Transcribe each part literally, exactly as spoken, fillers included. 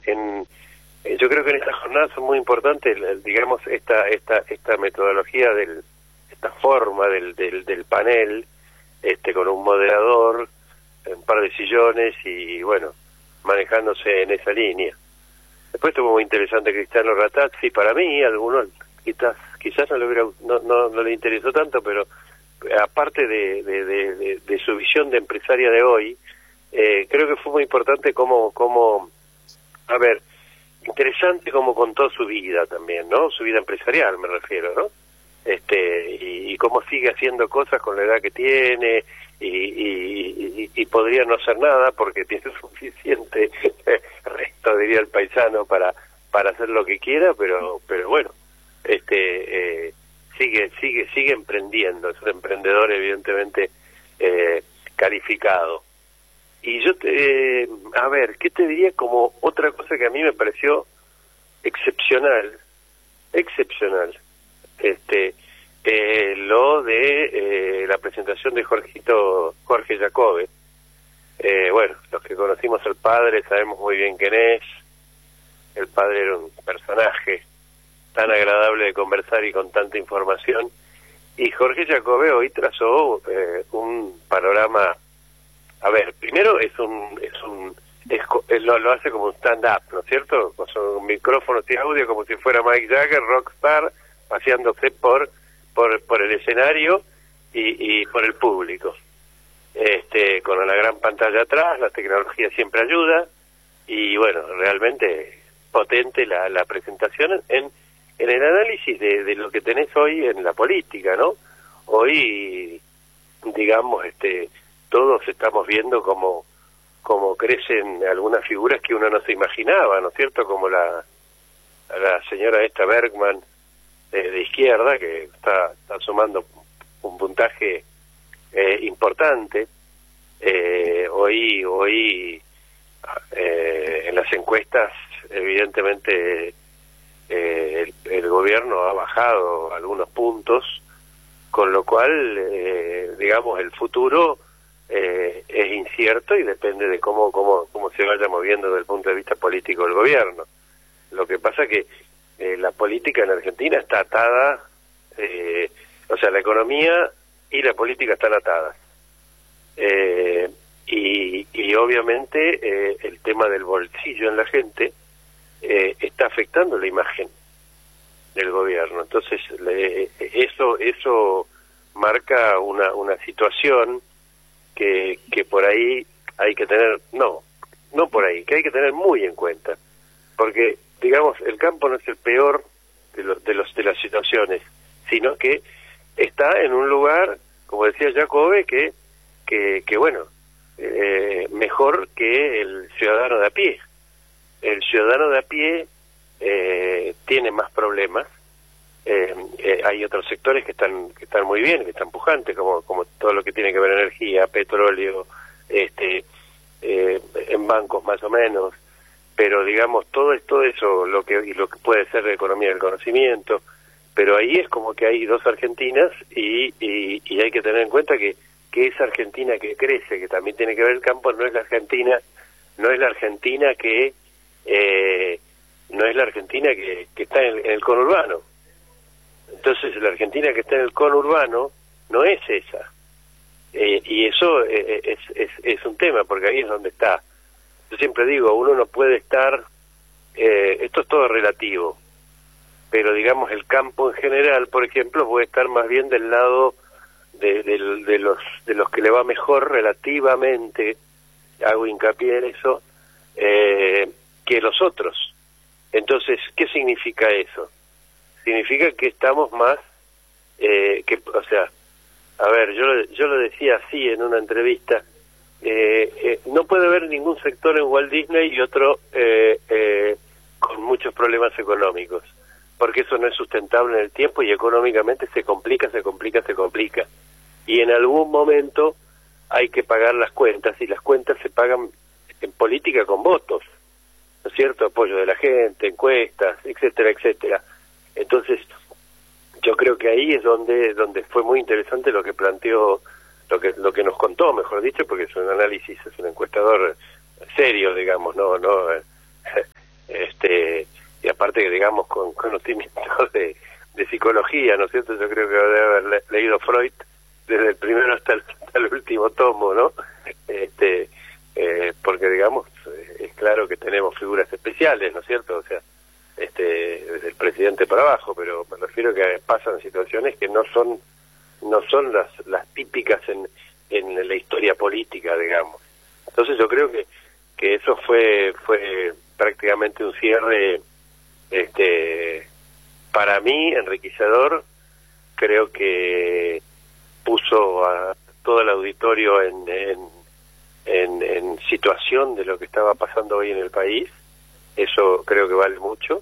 en eh, yo creo que en estas jornadas son muy importantes, digamos, esta esta esta metodología del esta forma del del, del panel, este con un moderador, un par de sillones y bueno, manejándose en esa línea. Después estuvo muy interesante Cristiano Ratazzi, para mí, algunos quizás quizás no le hubiera, no, no, no le interesó tanto, pero aparte de, de, de, de, de su visión de empresaria de hoy, eh, creo que fue muy importante cómo, cómo, a ver, interesante cómo contó su vida también, ¿no? Su vida empresarial, me refiero, ¿no? Este, y, y cómo sigue haciendo cosas con la edad que tiene, y, y, y, y podría no hacer nada porque tiene suficiente resto, diría el paisano, para para hacer lo que quiera, pero pero bueno, este eh, sigue sigue sigue emprendiendo, es un emprendedor evidentemente eh, calificado. Y yo te, eh, a ver, ¿qué te diría como otra cosa que a mí me pareció excepcional, excepcional, este Eh, lo de eh, la presentación de Jorgito, Jorge Jacobe? Eh, bueno, los que conocimos al padre sabemos muy bien quién es. El padre era un personaje tan agradable de conversar y con tanta información. Y Jorge Jacobe hoy trazó eh, un panorama. A ver, primero es un, es un, es, es, lo, lo hace como un stand-up, ¿no es cierto? Con sus micrófonos y audio, como si fuera Mike Jagger, rockstar, paseándose por por por el escenario y, y por el público, este con la gran pantalla atrás. La tecnología siempre ayuda y bueno, realmente potente la, la presentación en en el análisis de, de lo que tenés hoy en la política, ¿no? Hoy, digamos, este todos estamos viendo cómo cómo crecen algunas figuras que uno no se imaginaba, ¿no es cierto? Como la la señora esta Bergman, de izquierda, que está, está sumando un puntaje eh, importante. Eh, hoy hoy eh, en las encuestas evidentemente eh, el, el gobierno ha bajado algunos puntos, con lo cual eh, digamos el futuro eh, es incierto y depende de cómo, cómo, cómo se vaya moviendo desde el punto de vista político el gobierno. Lo que pasa que Eh, la política en Argentina está atada, eh, o sea, la economía y la política están atadas. Eh, y, y obviamente eh, el tema del bolsillo en la gente eh, está afectando la imagen del gobierno. Entonces, le, eso eso marca una, una situación que, que por ahí hay que tener, no, no por ahí, que hay que tener muy en cuenta. Porque digamos, el campo no es el peor de los de los de las situaciones, sino que está en un lugar, como decía Jacobe, que que, que bueno, eh, mejor que el ciudadano de a pie. El ciudadano de a pie eh, tiene más problemas. Eh, eh, hay otros sectores que están que están muy bien, que están pujantes, como como todo lo que tiene que ver energía, petróleo, este, eh, en bancos más o menos. Pero digamos todo todo eso lo que y lo que puede ser la economía del conocimiento, pero ahí es como que hay dos Argentinas y, y, y hay que tener en cuenta que que esa Argentina que crece, que también tiene que ver el campo, no es la Argentina no es la Argentina que eh, no es la Argentina que, que está en el, en el conurbano. Entonces la Argentina que está en el conurbano no es esa, eh, y eso eh, es, es es un tema, porque ahí es donde está. Yo siempre digo, uno no puede estar, eh, esto es todo relativo, pero digamos el campo en general, por ejemplo, puede estar más bien del lado de, de, de los de los que le va mejor relativamente, hago hincapié en eso, eh, que los otros. Entonces, ¿qué significa eso? Significa que estamos más, eh, que, o sea, a ver, yo, yo lo decía así en una entrevista. Eh, eh, no puede haber ningún sector en Walt Disney y otro eh, eh, con muchos problemas económicos, porque eso no es sustentable en el tiempo y económicamente se complica, se complica, se complica. Y en algún momento hay que pagar las cuentas, y las cuentas se pagan en política con votos, ¿no es cierto? Apoyo de la gente, encuestas, etcétera, etcétera. Entonces, yo creo que ahí es donde donde fue muy interesante lo que planteó, lo que lo que nos contó, mejor dicho, porque es un análisis, es un encuestador serio, digamos, no no aparte que digamos con conocimientos de, de psicología, ¿no es cierto? Yo creo que debe haber le leído Freud desde el primero hasta el, hasta el último tomo, ¿no? Este, eh, porque digamos, es claro que tenemos figuras especiales, ¿no es cierto? O sea, este, desde el presidente para abajo, pero me refiero a que pasan situaciones que no son no son las las típicas en, en la historia política, digamos. Entonces yo creo que que eso fue fue prácticamente un cierre, este, para mí enriquecedor. Creo que puso a todo el auditorio en, en, en, en situación de lo que estaba pasando hoy en el país. Eso creo que vale mucho,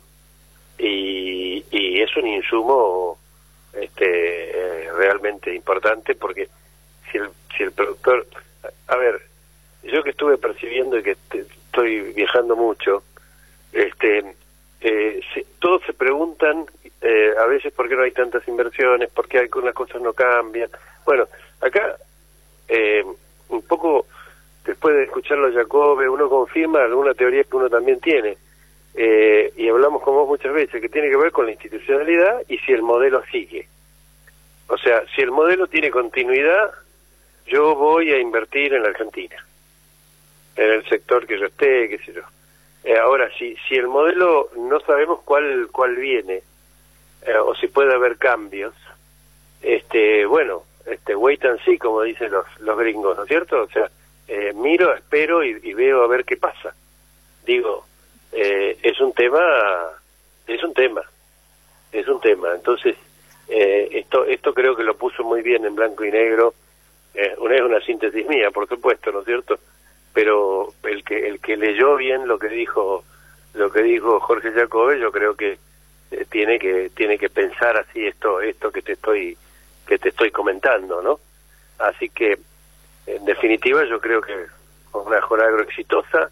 y, y es un insumo este eh, realmente importante, porque si el, si el productor, a, a ver, yo que estuve percibiendo y que te, estoy viajando mucho, este eh, se, todos se preguntan eh, a veces por qué no hay tantas inversiones, por qué algunas cosas no cambian. Bueno, acá eh, un poco después de escucharlo a Jacobe, uno confirma alguna teoría que uno también tiene, eh, y hablamos con vos muchas veces, que tiene que ver con la institucionalidad y si el modelo sigue. O sea, si el modelo tiene continuidad, yo voy a invertir en la Argentina, en el sector que yo esté, qué sé yo. Eh, ahora, si si el modelo no sabemos cuál cuál viene, eh, o si puede haber cambios, este bueno, este wait and see, como dicen los los gringos, ¿no es cierto? O sea, eh, miro, espero y, y veo a ver qué pasa. Digo, eh, es un tema, es un tema, es un tema. Entonces, eh, esto esto creo que lo puso muy bien en blanco y negro. Eh, una es una síntesis mía, por supuesto, ¿no es cierto? Pero el que el que leyó bien lo que dijo lo que dijo Jorge Jacobe, yo creo que eh, tiene que tiene que pensar así esto esto que te estoy que te estoy comentando, ¿no? Así que en definitiva yo creo que con una Jonagro exitosa,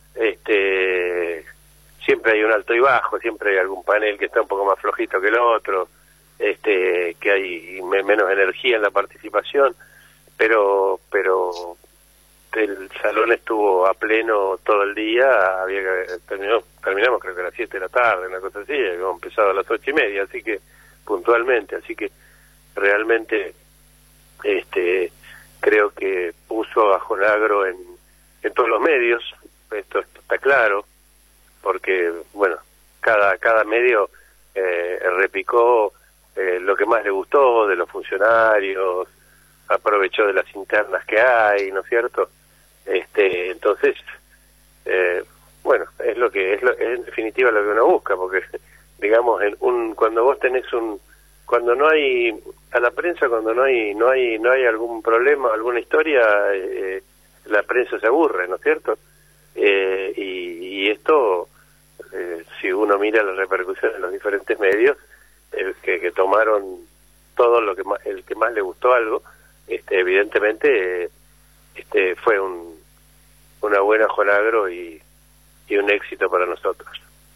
este siempre hay un alto y bajo, siempre hay algún panel que está un poco más flojito que el otro, este que hay me, menos energía en la participación, pero pero el salón estuvo a pleno todo el día. Había que terminó, terminamos creo que a las siete de la tarde, una cosa así, habíamos empezado a las ocho y media, así que puntualmente, así que realmente este creo que puso a Jonagro en, en todos los medios. Esto, esto está claro, porque bueno, cada cada medio eh, repicó eh, lo que más le gustó de los funcionarios, aprovechó de las internas que hay, ¿no es cierto? Este, entonces, eh, bueno, es lo que es, lo, es en definitiva lo que uno busca, porque digamos, en un cuando vos tenés un cuando no hay a la prensa, cuando no hay no hay no hay algún problema, alguna historia, eh, la prensa se aburre, ¿no es cierto? Eh, y, y esto, eh, si uno mira la repercusión en los diferentes medios, el que, que tomaron todo lo que más, el que más le gustó algo, este, evidentemente, eh, este, fue un una buena Jonagro y, y un éxito para nosotros.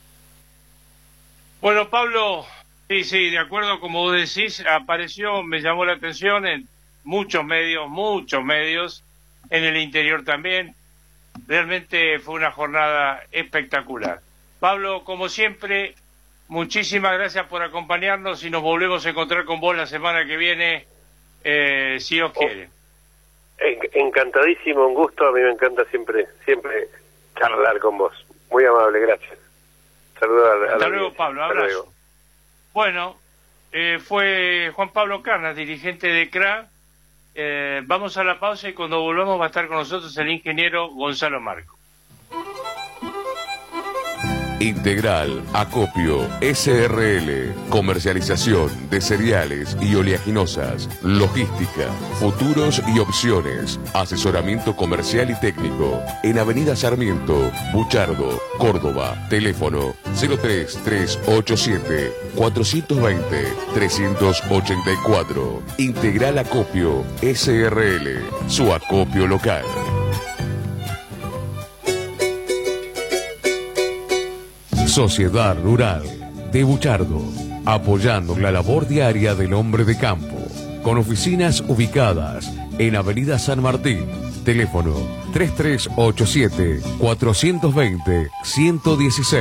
Bueno, Pablo, sí, sí, de acuerdo, como vos decís, apareció, me llamó la atención en muchos medios, muchos medios, en el interior también. Realmente fue una jornada espectacular. Pablo, como siempre, muchísimas gracias por acompañarnos y nos volvemos a encontrar con vos la semana que viene, eh, si Dios quiere. Encantadísimo, un gusto. A mí me encanta siempre siempre charlar con vos. Muy amable, gracias. Saludos a la Hasta luego, Pablo, abrazo. Luego. Bueno, eh, fue Juan Pablo Carnas, dirigente de C R A. Eh, vamos a la pausa y cuando volvamos va a estar con nosotros el ingeniero Gonzalo Marco. Integral Acopio S R L, comercialización de cereales y oleaginosas, logística, futuros y opciones, asesoramiento comercial y técnico, en Avenida Sarmiento, Buchardo, Córdoba, teléfono cero tres tres ocho siete cuatro dos cero tres ocho cuatro. Integral Acopio S R L, su acopio local. Sociedad Rural de Buchardo, apoyando la labor diaria del hombre de campo, con oficinas ubicadas en Avenida San Martín, teléfono tres tres ocho siete cuatro dos cero uno uno seis.